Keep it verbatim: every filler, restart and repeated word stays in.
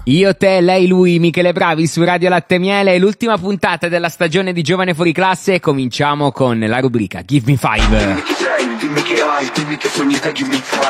Io, te, lei, lui, Michele Bravi su Radio Latte e Miele, l'ultima puntata della stagione di Giovane Fuori Classe. Cominciamo con la rubrica Give Me Five. Dimmi chi sei, dimmi che hai, dimmi che sogni te, give me five.